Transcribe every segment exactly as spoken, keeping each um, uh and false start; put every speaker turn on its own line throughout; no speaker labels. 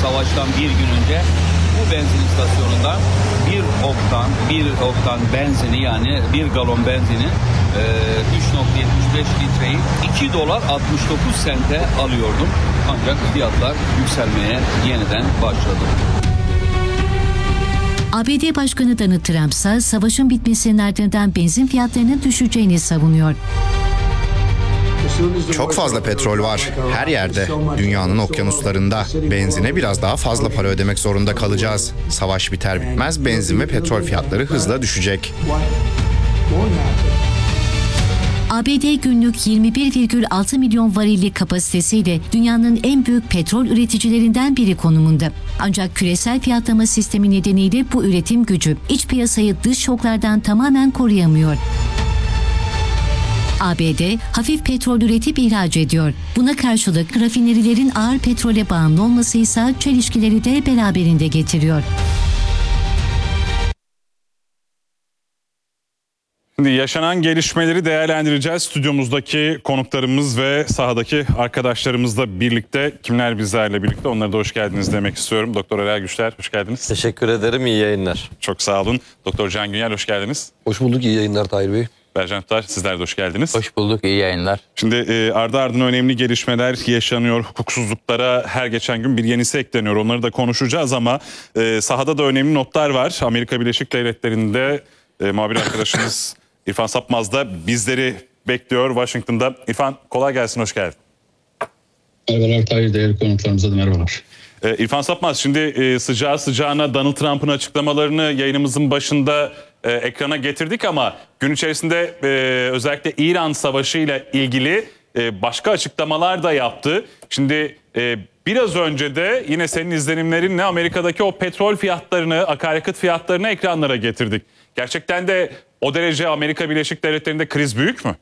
savaştan bir gün önce bu benzin istasyonunda bir oktan, bir oktan benzini yani bir galon benzini üç nokta yetmiş beş litreyi iki dolar altmış dokuz sente alıyordum. Ancak fiyatlar yükselmeye yeniden başladı.
A B D Başkanı Donald Trump ise savaşın bitmesinin ardından benzin fiyatlarının düşeceğini savunuyor.
Çok fazla petrol var. Her yerde. Dünyanın okyanuslarında. Benzine biraz daha fazla para ödemek zorunda kalacağız. Savaş biter bitmez benzin ve petrol fiyatları hızla düşecek.
A B D günlük yirmi bir virgül altı milyon varillik kapasitesiyle dünyanın en büyük petrol üreticilerinden biri konumunda. Ancak küresel fiyatlama sistemi nedeniyle bu üretim gücü iç piyasayı dış şoklardan tamamen koruyamıyor. A B D hafif petrol üretip ihraç ediyor. Buna karşılık rafinerilerin ağır petrole bağımlı olması ise çelişkileri de beraberinde getiriyor.
Şimdi yaşanan gelişmeleri değerlendireceğiz. Stüdyomuzdaki konuklarımız ve sahadaki arkadaşlarımızla birlikte, kimler bizlerle birlikte, onlara da hoş geldiniz demek istiyorum. Doktor Erel Güçler, hoş geldiniz.
Teşekkür ederim, iyi yayınlar.
Çok sağ olun. Doktor Can Günyel, hoş geldiniz.
Hoş bulduk, iyi yayınlar Tahir Bey.
Bercan Tutar, sizler de hoş geldiniz.
Hoş bulduk, iyi yayınlar.
Şimdi e, ardı ardına önemli gelişmeler yaşanıyor. Hukuksuzluklara her geçen gün bir yenisi ekleniyor. Onları da konuşacağız ama e, sahada da önemli notlar var. Amerika Birleşik Devletleri'nde e, muhabir arkadaşımız İrfan Sapmaz da bizleri bekliyor Washington'da. İrfan, kolay gelsin, hoş geldin.
Merhabalar Tahir, değerli konuklarımıza da merhabalar.
Ee, İrfan Sapmaz, şimdi e, sıcağı sıcağına Donald Trump'ın açıklamalarını yayınımızın başında e, ekrana getirdik ama gün içerisinde e, özellikle İran Savaşı ile ilgili e, başka açıklamalar da yaptı. Şimdi e, biraz önce de yine senin izlenimlerinle Amerika'daki o petrol fiyatlarını, akaryakıt fiyatlarını ekranlara getirdik. Gerçekten de o derece Amerika Birleşik Devletleri'nde kriz büyük mü?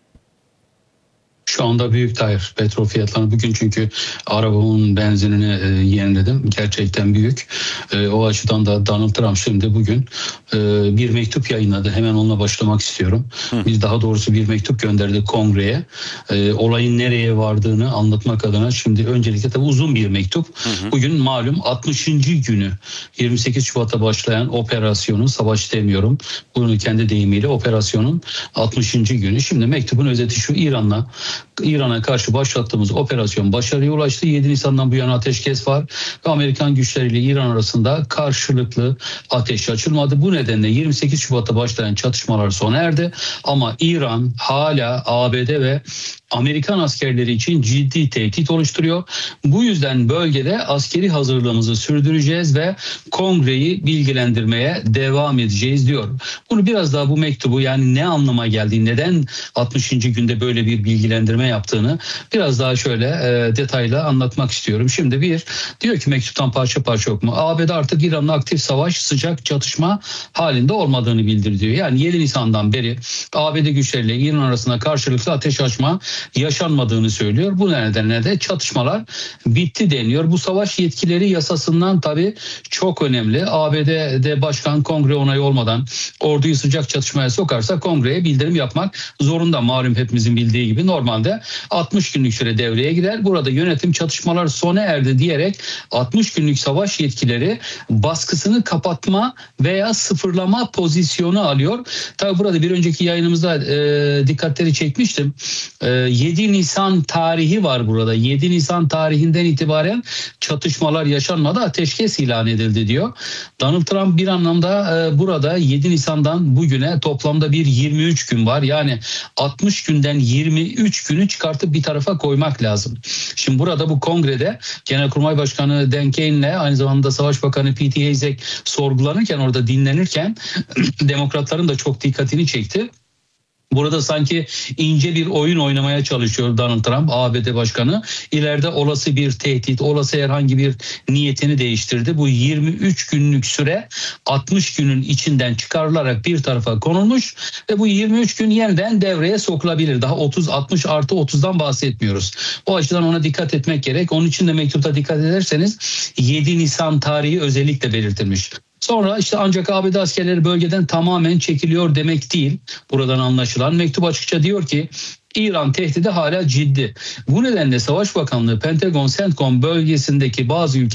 Şu anda büyük Tahir. Petrol fiyatlarını bugün çünkü arabamın benzinini e, yeniledim. Gerçekten büyük. E, o açıdan da Donald Trump şimdi bugün e, bir mektup yayınladı. Hemen onunla başlamak istiyorum. Hı. Biz daha doğrusu bir mektup gönderdik Kongre'ye. E, olayın nereye vardığını anlatmak adına şimdi öncelikle tabii uzun bir mektup. Hı hı. Bugün malum altmışıncı günü yirmi sekiz Şubat'ta başlayan operasyonun, savaş demiyorum, bunu kendi deyimiyle operasyonun altmışıncı günü. Şimdi mektubun özeti şu: İran'la İran'a karşı başlattığımız operasyon başarıya ulaştı. yedi Nisan'dan bu yana ateşkes var ve Amerikan güçleriyle İran arasında karşılıklı ateş açılmadı. Bu nedenle yirmi sekiz Şubat'ta başlayan çatışmalar sona erdi ama İran hala A B D ve Amerikan askerleri için ciddi tehdit oluşturuyor. Bu yüzden bölgede askeri hazırlığımızı sürdüreceğiz ve Kongre'yi bilgilendirmeye devam edeceğiz diyor. Bunu biraz daha, bu mektubu yani ne anlama geldiği, neden altmışıncı günde böyle bir bilgilendirme yaptığını biraz daha şöyle e, detaylı anlatmak istiyorum. Şimdi bir, diyor ki mektuptan parça parça okuma. A B D artık İran'la aktif savaş, sıcak çatışma halinde olmadığını bildiriyor. Yani yedi Nisan'dan beri A B D güçleriyle İran arasında karşılıklı ateş açma yaşanmadığını söylüyor. Bu nedenle de çatışmalar bitti deniyor. Bu savaş yetkileri yasasından tabii çok önemli. A B D'de başkan kongre onayı olmadan orduyu sıcak çatışmaya sokarsa kongreye bildirim yapmak zorunda. Malum hepimizin bildiği gibi normalde altmış günlük süre devreye gider. Burada yönetim çatışmalar sona erdi diyerek altmış günlük savaş yetkileri baskısını kapatma veya sıfırlama pozisyonu alıyor. Tabii burada bir önceki yayınımızda e, dikkatleri çekmiştim. E, yedi Nisan tarihi var burada. yedi Nisan tarihinden itibaren çatışmalar yaşanmadı, ateşkes ilan edildi diyor. Donald Trump bir anlamda e, burada yedi Nisan'dan bugüne toplamda bir yirmi üç gün var. Yani altmış günden yirmi üç günü çıkartıp bir tarafa koymak lazım. Şimdi burada bu kongrede Genelkurmay Başkanı Dan Keyne'le aynı zamanda Savaş Bakanı Pete Hegseth sorgulanırken, orada dinlenirken demokratların da çok dikkatini çekti. Burada sanki ince bir oyun oynamaya çalışıyor Donald Trump, A B D Başkanı. İleride olası bir tehdit, olası herhangi bir niyetini değiştirdi. Bu yirmi üç günlük süre altmış günün içinden çıkarılarak bir tarafa konulmuş ve bu yirmi üç gün yeniden devreye sokulabilir. Daha otuz altmış artı otuzdan bahsetmiyoruz. O açıdan ona dikkat etmek gerek. Onun için de mektupta dikkat ederseniz yedi Nisan tarihi özellikle belirtilmiş. Sonra işte ancak A B D askerleri bölgeden tamamen çekiliyor demek değil. Buradan anlaşılan mektup açıkça diyor ki İran tehdidi hala ciddi. Bu nedenle Savaş Bakanlığı, Pentagon, CENTCOM bölgesindeki bazı ülkeler